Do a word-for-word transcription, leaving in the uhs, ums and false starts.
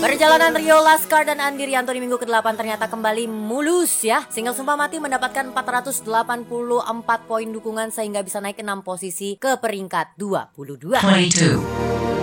Perjalanan Rio Laskar dan Andi Rianto di minggu kedelapan ternyata kembali mulus ya. Single Sumpah Mati mendapatkan empat ratus delapan puluh empat poin dukungan sehingga bisa naik enam posisi ke peringkat dua puluh dua. dua puluh dua.